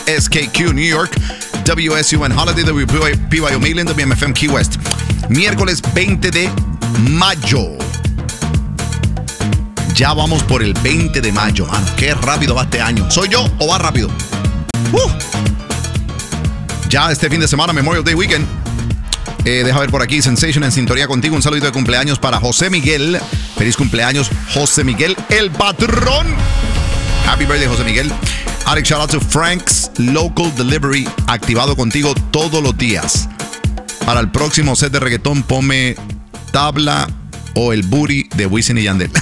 WSKQ New York, WSUN Holiday, WPYO Mainland, WMFM Key West. Miércoles 20 de mayo. Ya vamos por el 20 de mayo, mano. Qué rápido va este año. ¿Soy yo o va rápido? Ya este fin de semana, Memorial Day Weekend. Deja ver por aquí, Sensation en sintonía contigo. Un saludito de cumpleaños para José Miguel. Feliz cumpleaños, José Miguel, el patrón. Happy birthday, José Miguel. Alex, shout out to Frank's Local Delivery, activado contigo todos los días. Para el próximo set de reggaetón, ponme Tabla o el Booty de Wisin y Yandel.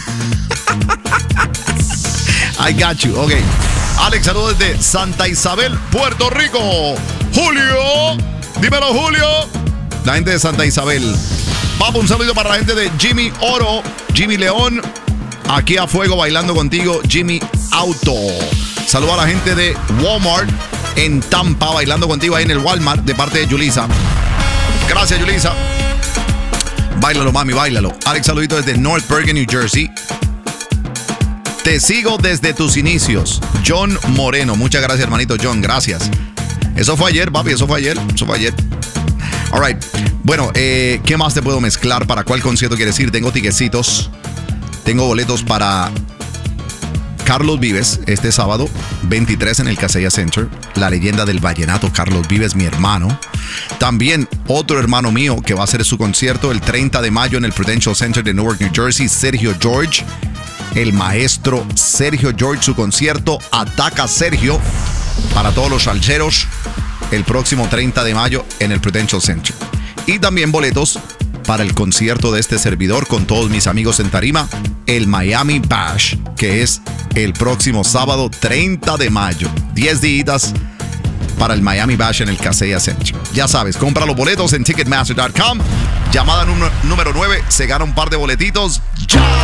I got you, ok. Alex, saludos desde Santa Isabel, Puerto Rico. Julio, dímelo, Julio. La gente de Santa Isabel. Vamos, un saludo para la gente de Jimmy Oro, Jimmy León. Aquí a fuego bailando contigo, Jimmy Auto. Saludo a la gente de Walmart en Tampa, bailando contigo ahí en el Walmart, de parte de Yulisa. Gracias, Yulisa. Báilalo, mami, báilalo. Alex, saludito desde North Bergen, New Jersey. Te sigo desde tus inicios. John Moreno. Muchas gracias, hermanito John. Gracias. Eso fue ayer, papi. Eso fue ayer. All right. Bueno, ¿qué más te puedo mezclar? ¿Para cuál concierto quieres ir? Tengo tiquecitos. Tengo boletos para Carlos Vives este sábado 23 en el Casella Center. La leyenda del vallenato, Carlos Vives, mi hermano. También otro hermano mío que va a hacer su concierto el 30 de mayo en el Prudential Center de Newark, New Jersey, Sergio George. El maestro Sergio George, su concierto Ataca Sergio para todos los salseros el próximo 30 de mayo en el Prudential Center. Y también boletos para el concierto de este servidor con todos mis amigos en tarima, el Miami Bash, que es el próximo sábado 30 de mayo. 10 días para el Miami Bash en el Casella Center. Ya sabes, compra los boletos en Ticketmaster.com. Llamada número 9, se gana un par de boletitos. ¡Ya!